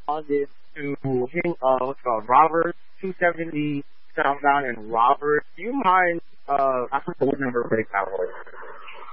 on this to hitting what's called Roberts 270 southbound and Roberts. Do you mind? I put the number for the Cowboys.